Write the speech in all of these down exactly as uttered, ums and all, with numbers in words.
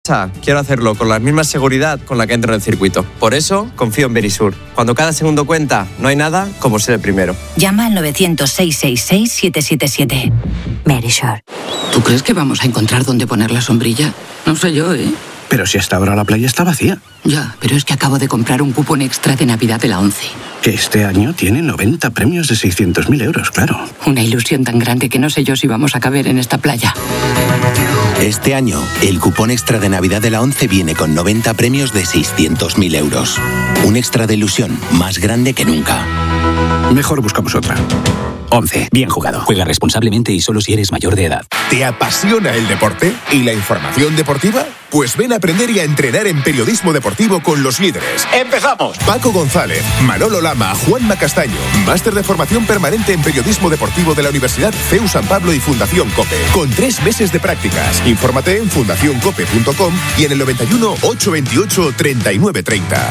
Quiero hacerlo con la misma seguridad con la que entro en el circuito. Por eso, confío en Verisur. Cuando cada segundo cuenta, no hay nada como ser el primero. Llama al novecientos, seiscientos sesenta y seis, siete siete siete. Verisur. ¿Tú crees que vamos a encontrar dónde poner la sombrilla? No sé yo, ¿eh? Pero si hasta ahora la playa está vacía. Ya, pero es que acabo de comprar un cupón extra de Navidad de la ONCE. Que este año tiene noventa premios de seiscientos mil euros, claro. Una ilusión tan grande que no sé yo si vamos a caber en esta playa. Este año, el cupón extra de Navidad de la ONCE viene con noventa premios de seiscientos mil euros. Un extra de ilusión más grande que nunca. Mejor buscamos otra. ONCE. Bien jugado. Juega responsablemente y solo si eres mayor de edad. ¿Te apasiona el deporte y la información deportiva? Pues ven a aprender y a entrenar en periodismo deportivo con los líderes. ¡Empezamos! Paco González, Manolo Lama, Juanma Castaño. Máster de formación permanente en periodismo deportivo de la Universidad C E U San Pablo y Fundación COPE. Con tres meses de prácticas. Infórmate en fundación cope punto com y en el noventa y uno, ochocientos veintiocho, treinta y nueve treinta.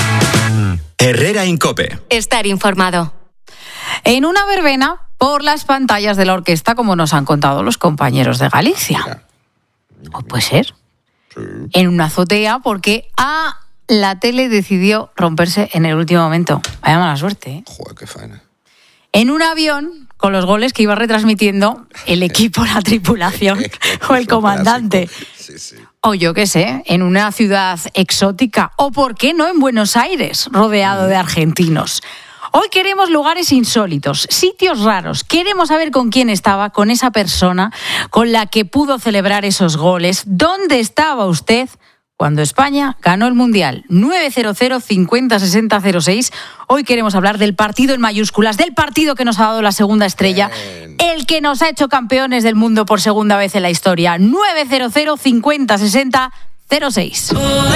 Herrera en COPE. Estar informado. En una verbena por las pantallas de la orquesta, como nos han contado los compañeros de Galicia. ¿O puede ser? Sí. En una azotea, porque a la tele decidió romperse en el último momento. Vaya mala suerte, ¿eh? Joder, qué faena. En un avión, con los goles que iba retransmitiendo el equipo, la tripulación o el comandante. Sí, sí. O yo qué sé, en una ciudad exótica. O, ¿por qué no, en Buenos Aires, rodeado de argentinos? Hoy queremos lugares insólitos, sitios raros. Queremos saber con quién estaba, con esa persona con la que pudo celebrar esos goles. ¿Dónde estaba usted cuando España ganó el Mundial? nueve cero cero, cincuenta, sesenta, cero seis. Hoy queremos hablar del partido en mayúsculas, del partido que nos ha dado la segunda estrella, Bien. el que nos ha hecho campeones del mundo por segunda vez en la historia. nueve cero cero, cincuenta, sesenta, cero seis.